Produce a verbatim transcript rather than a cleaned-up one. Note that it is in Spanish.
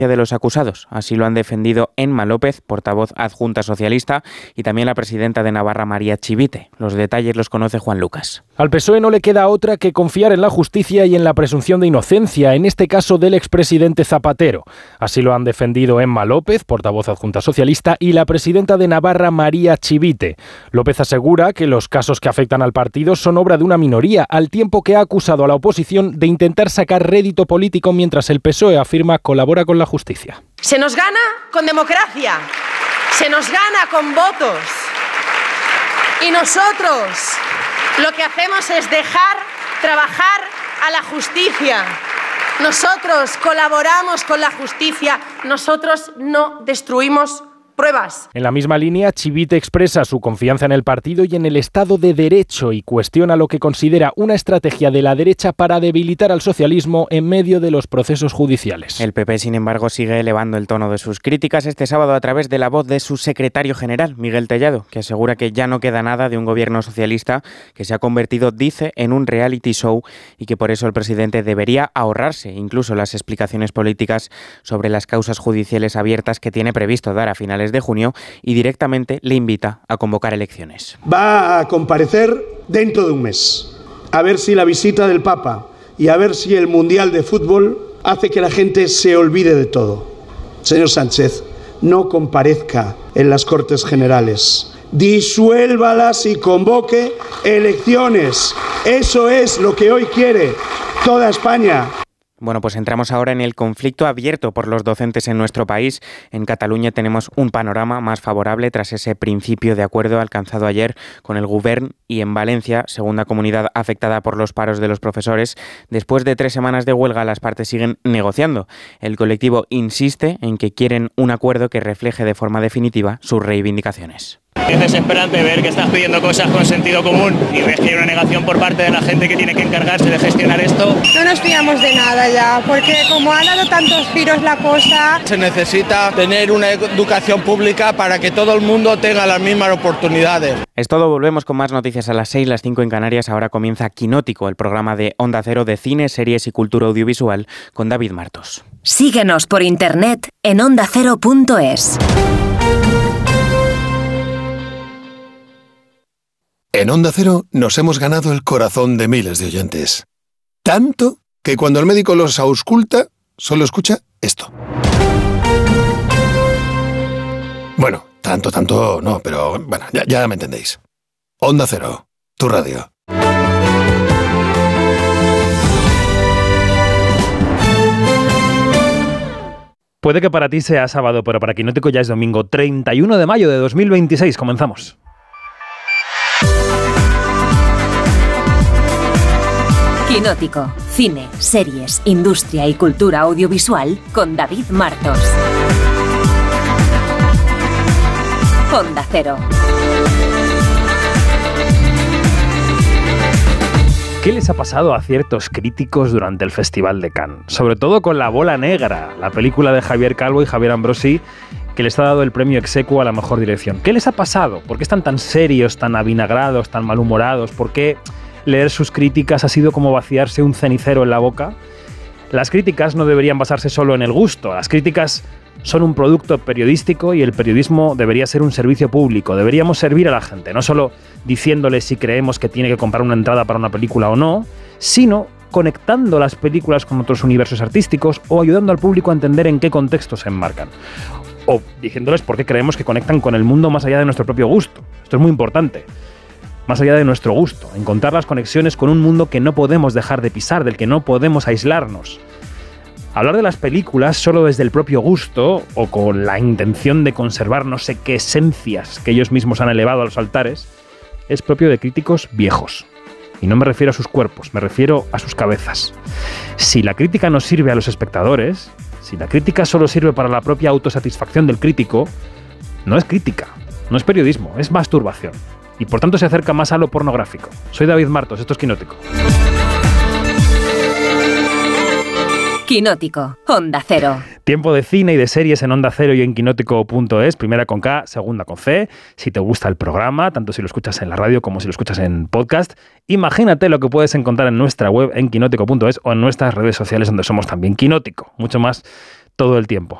de los acusados. Así lo han defendido Emma López, portavoz adjunta socialista, y también la presidenta de Navarra, María Chivite. Los detalles los conoce Juan Lucas. Al P S O E no le queda otra que confiar en la justicia y en la presunción de inocencia, en este caso del expresidente Zapatero. Así lo han defendido Emma López, portavoz adjunta socialista, y la presidenta de Navarra, María Chivite. López asegura que los casos que afectan al partido son obra de una minoría, al tiempo que ha acusado a la oposición de intentar sacar rédito político mientras el P S O E afirma colabora con la justicia. Se nos gana con democracia, se nos gana con votos y nosotros lo que hacemos es dejar trabajar a la justicia. Nosotros colaboramos con la justicia, nosotros no destruimos pruebas. En la misma línea, Chivite expresa su confianza en el partido y en el Estado de Derecho y cuestiona lo que considera una estrategia de la derecha para debilitar al socialismo en medio de los procesos judiciales. El P P, sin embargo, sigue elevando el tono de sus críticas este sábado a través de la voz de su secretario general, Miguel Tellado, que asegura que ya no queda nada de un gobierno socialista que se ha convertido, dice, en un reality show y que por eso el presidente debería ahorrarse incluso las explicaciones políticas sobre las causas judiciales abiertas que tiene previsto dar a finales de junio y directamente le invita a convocar elecciones. Va a comparecer dentro de un mes, a ver si la visita del Papa y a ver si el Mundial de Fútbol hace que la gente se olvide de todo. Señor Sánchez, no comparezca en las Cortes Generales, disuélvalas y convoque elecciones. Eso es lo que hoy quiere toda España. Bueno, pues entramos ahora en el conflicto abierto por los docentes en nuestro país. En Cataluña tenemos un panorama más favorable tras ese principio de acuerdo alcanzado ayer con el Govern, y en Valencia, segunda comunidad afectada por los paros de los profesores, después de tres semanas de huelga las partes siguen negociando. El colectivo insiste en que quieren un acuerdo que refleje de forma definitiva sus reivindicaciones. Es desesperante ver que estás pidiendo cosas con sentido común y ves que hay una negación por parte de la gente que tiene que encargarse de gestionar esto. No nos fiamos de nada ya, porque como ha dado tantos giros la cosa... Se necesita tener una educación pública para que todo el mundo tenga las mismas oportunidades. Es todo, volvemos con más noticias a las seis, las cinco en Canarias. Ahora comienza Quinótico, el programa de Onda Cero de cine, series y cultura audiovisual con David Martos. Síguenos por internet en onda cero punto es. En Onda Cero nos hemos ganado el corazón de miles de oyentes. Tanto que cuando el médico los ausculta, solo escucha esto. Bueno, tanto, tanto no, pero bueno, ya, ya me entendéis. Onda Cero, tu radio. Puede que para ti sea sábado, pero para Quinótico ya es domingo, treinta y uno de mayo de dos mil veintiséis. Comenzamos. Quinótico, cine, series, industria y cultura audiovisual con David Martos. Onda Cero. ¿Qué les ha pasado a ciertos críticos durante el Festival de Cannes? Sobre todo con La Bola Negra, la película de Javier Calvo y Javier Ambrosi, que les ha dado el premio exequo a la mejor dirección. ¿Qué les ha pasado? ¿Por qué están tan serios, tan avinagrados, tan malhumorados? ¿Por qué leer sus críticas ha sido como vaciarse un cenicero en la boca? Las críticas no deberían basarse solo en el gusto. Las críticas son un producto periodístico y el periodismo debería ser un servicio público. Deberíamos servir a la gente, no solo diciéndole si creemos que tiene que comprar una entrada para una película o no, sino conectando las películas con otros universos artísticos o ayudando al público a entender en qué contexto se enmarcan. O diciéndoles por qué creemos que conectan con el mundo más allá de nuestro propio gusto. Esto es muy importante. Más allá de nuestro gusto, encontrar las conexiones con un mundo que no podemos dejar de pisar, del que no podemos aislarnos. Hablar de las películas solo desde el propio gusto o con la intención de conservar no sé qué esencias que ellos mismos han elevado a los altares es propio de críticos viejos. Y no me refiero a sus cuerpos, me refiero a sus cabezas. Si la crítica no sirve a los espectadores, si la crítica solo sirve para la propia autosatisfacción del crítico, no es crítica, no es periodismo, es masturbación. Y por tanto se acerca más a lo pornográfico. Soy David Martos, esto es Quinótico. Quinótico, Onda Cero. Tiempo de cine y de series en Onda Cero y en quinótico punto es, primera con K, segunda con C. Si te gusta el programa, tanto si lo escuchas en la radio como si lo escuchas en podcast, imagínate lo que puedes encontrar en nuestra web en quinótico punto es o en nuestras redes sociales donde somos también Quinótico. Mucho más todo el tiempo.